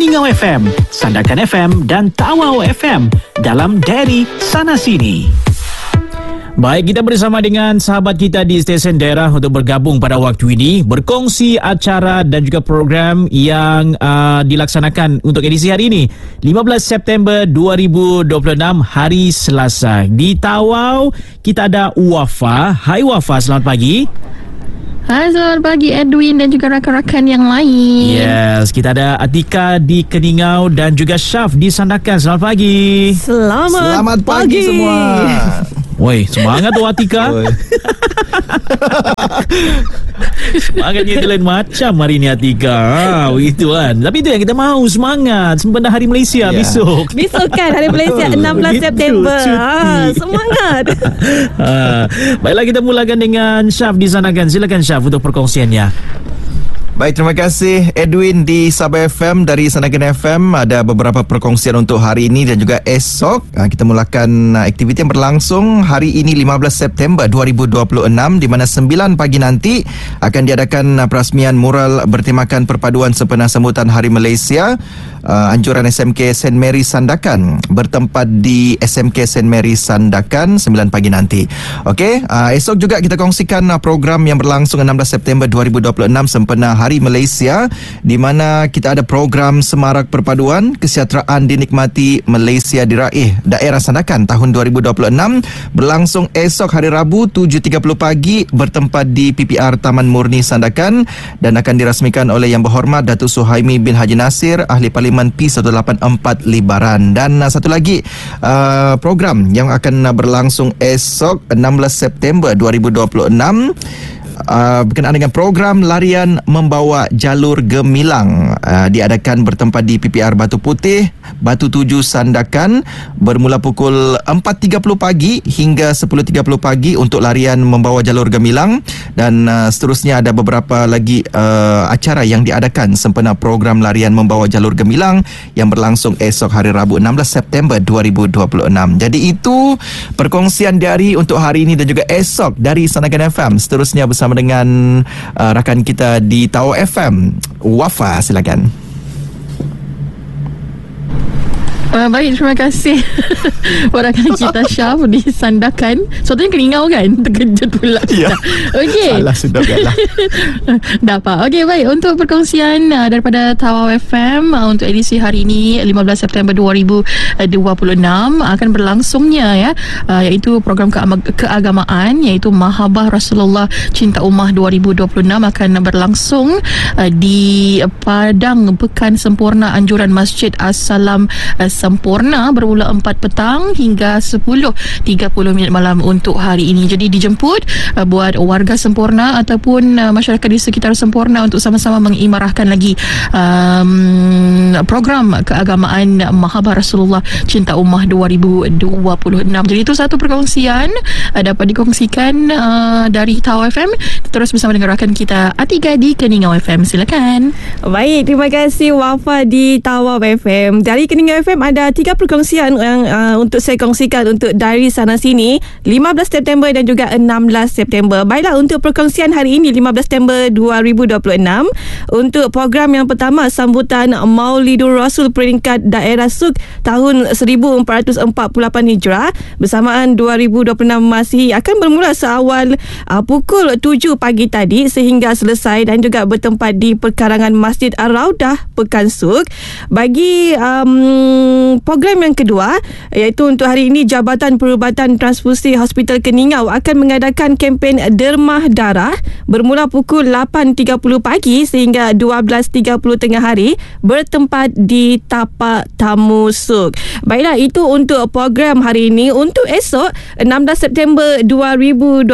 Keningau FM, Sandakan FM dan Tawau FM dalam Dari Sana Sini. Baik, kita bersama dengan sahabat kita di stesen daerah untuk bergabung pada waktu ini, berkongsi acara dan juga program yang dilaksanakan untuk edisi hari ini, 15 September 2026, hari Selasa. Di Tawau, kita ada Wafa. Hai Wafa, selamat pagi. Hai, selamat pagi Edwin dan juga rakan-rakan yang lain. Yes, kita ada Atika di Keningau dan juga Syaf di Sandakan. Selamat pagi. Selamat pagi semua. Woi, semangat tu Atika. Semangatnya dia lain macam hari ni Atika. Begitu kan. Tapi itu yang kita mahu, semangat sempena Hari Malaysia besok. Besok kan Hari Malaysia 16 September. Semangat. Baiklah, kita mulakan dengan Syaf di Sandakan. Silakan Syaf untuk perkongsiannya. Baik, terima kasih Edwin di Sabah FM. Dari Sandakan FM ada beberapa perkongsian untuk hari ini dan juga esok. Kita mulakan aktiviti yang berlangsung hari ini 15 September 2026, di mana 9 pagi nanti akan diadakan perasmian mural bertemakan perpaduan sempena sambutan Hari Malaysia. Anjuran SMK St. Mary Sandakan bertempat di SMK St. Mary Sandakan 9 pagi nanti. Okey, esok juga kita kongsikan program yang berlangsung 16 September 2026 sempena Hari Malaysia, di mana kita ada program Semarak Perpaduan Kesejahteraan Dinikmati Malaysia Diraih Daerah Sandakan tahun 2026, berlangsung esok hari Rabu 7.30 pagi bertempat di PPR Taman Murni Sandakan dan akan dirasmikan oleh Yang Berhormat Datuk Suhaimi bin Haji Nasir, Ahli Parlimen P184 Libaran. Dan satu lagi program yang akan berlangsung esok 16 September 2026 berkenaan dengan program larian membawa jalur gemilang, diadakan bertempat di PPR Batu Putih, Batu Tuju Sandakan, bermula pukul 4.30 pagi hingga 10.30 pagi untuk larian membawa jalur gemilang. Dan seterusnya ada beberapa lagi acara yang diadakan sempena program larian membawa jalur gemilang yang berlangsung esok hari Rabu 16 September 2026. Jadi itu perkongsian dari untuk hari ini dan juga esok dari Sandakan FM. Seterusnya bersama dengan rakan kita di Tawau FM, Wafa, silakan. Baik, terima kasih rakan kita Syaf di Sandakan. Soalnya Keningau kan, terkejut pula. Ya. Okey. Salah sudah lah. Dapat. Okey, baik. Untuk perkongsian daripada Tawau FM untuk edisi hari ini 15 September 2026 akan berlangsungnya iaitu program keagamaan iaitu Mahabbah Rasulullah Cinta Ummah 2026 akan berlangsung di Padang Pekan Sempurna Anjuran Masjid As-Salam Sempurna bermula 4 petang hingga 10.30 malam untuk hari ini. Jadi dijemput buat warga Sempurna ataupun masyarakat di sekitar Sempurna untuk sama-sama mengimarahkan lagi program keagamaan Mahabbah Rasulullah Cinta Ummah 2026. Jadi itu satu perkongsian dapat dikongsikan dari Tawau FM. Terus bersama dengan rakan kita Atika di Keningau FM. Silakan. Baik, terima kasih Wafa di Tawau FM. Dari Keningau FM ada 3 perkongsian yang untuk saya kongsikan untuk dari sana sini 15 September dan juga 16 September. Baiklah, untuk perkongsian hari ini 15 September 2026, untuk program yang pertama sambutan Maulidur Rasul peringkat daerah SUK tahun 1448 Hijrah bersamaan 2026 Masihi akan bermula seawal pukul 7 pagi tadi sehingga selesai dan juga bertempat di perkarangan Masjid Ar-Raudah Pekan SUK. Bagi program yang kedua, iaitu untuk hari ini Jabatan Perubatan Transfusi Hospital Keningau akan mengadakan kempen dermah darah bermula pukul 8.30 pagi sehingga 12.30 tengah hari bertempat di Tapak Tamu SUK. Baiklah, itu untuk program hari ini. Untuk esok 16 September 2026,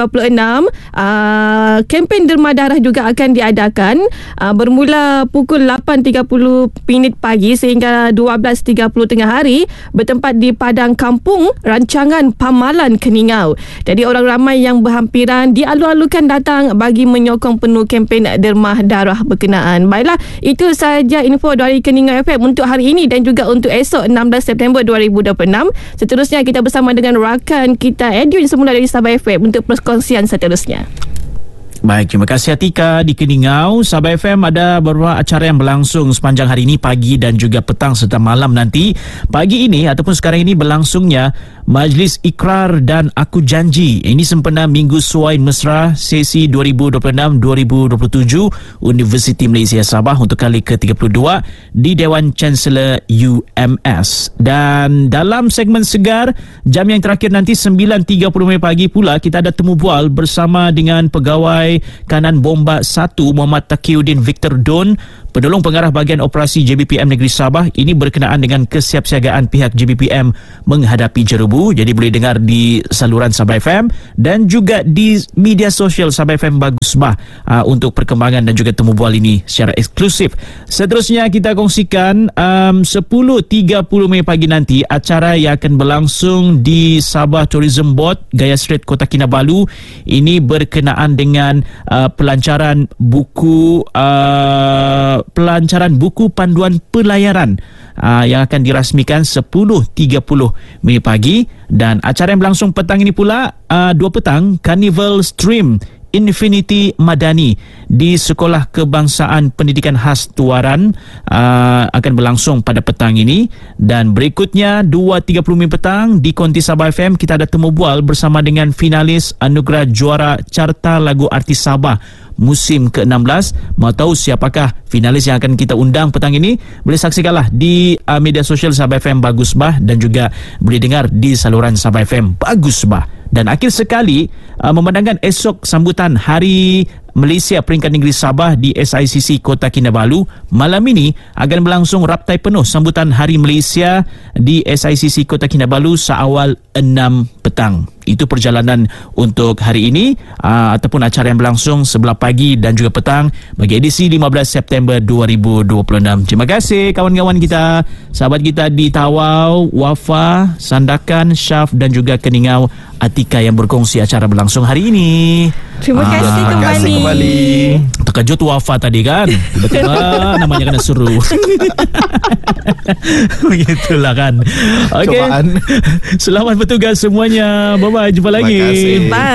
kempen dermah darah juga akan diadakan bermula pukul 8.30 pagi sehingga 12.30 tengah hari bertempat di Padang Kampung Rancangan Pamalan Keningau. Jadi orang ramai yang berhampiran dialu-alukan datang bagi menyokong penuh kempen dermah darah berkenaan. Baiklah, itu sahaja info dari Keningau FM untuk hari ini dan juga untuk esok 16 September 2026. Seterusnya kita bersama dengan rakan kita Edwin semula dari Sabah FM untuk perkongsian seterusnya. Baik, terima kasih Atika di Keningau. Sabah FM ada beberapa acara yang berlangsung sepanjang hari ini, pagi dan juga petang serta malam nanti. Pagi ini ataupun sekarang ini berlangsungnya Majlis Ikrar dan Aku Janji. Ini sempena Minggu Suain Mesra sesi 2026-2027 Universiti Malaysia Sabah untuk kali ke-32 di Dewan Chancellor UMS. Dan dalam segmen Segar, jam yang terakhir nanti 9.30 pagi pula kita ada temu bual bersama dengan Pegawai Kanan Bomba 1 Muhammad Taqiyuddin Victor Don, Penolong Pengarah Bahagian Operasi JBPM Negeri Sabah. Ini berkenaan dengan kesiapsiagaan pihak JBPM menghadapi jerebu. Jadi boleh dengar di saluran Sabah FM dan juga di media sosial Sabah FM Bagus Bah untuk perkembangan dan juga temu bual ini secara eksklusif. Seterusnya kita kongsikan 10.30 pagi nanti acara yang akan berlangsung di Sabah Tourism Board Gaya Street Kota Kinabalu. Ini berkenaan dengan pelancaran buku panduan pelayaran yang akan dirasmikan 10.30 pagi. Dan acara yang berlangsung petang ini pula 2 petang, Carnival Stream Infinity Madani di Sekolah Kebangsaan Pendidikan Khas Tuaran akan berlangsung pada petang ini. Dan berikutnya 2.30 petang di Konti Sabah FM kita ada temu bual bersama dengan finalis anugerah juara Carta Lagu Artis Sabah musim ke-16. Mau tahu siapakah finalis yang akan kita undang petang ini? Boleh saksikanlah di media sosial Sabah FM Bagus Bah dan juga boleh dengar di saluran Sabah FM Bagus Bah. Dan akhir sekali, memandangkan esok sambutan Hari Malaysia Peringkat Negeri Sabah di SICC Kota Kinabalu, malam ini akan berlangsung raptai penuh sambutan Hari Malaysia di SICC Kota Kinabalu seawal 6 petang. Itu perjalanan untuk hari ini ataupun acara yang berlangsung sebelah pagi dan juga petang bagi edisi 15 September 2026. Terima kasih kawan-kawan kita, sahabat kita di Tawau, Wafa, Sandakan, Syaf dan juga Keningau, Atika yang berkongsi acara berlangsung hari ini. Terima kasih kembali. Terkejut Wafa tadi kan, tiba-tiba namanya kena suruh. Begitulah kan. Okey. Selamat bertugas semuanya. Bye-bye, jumpa lagi. Bye.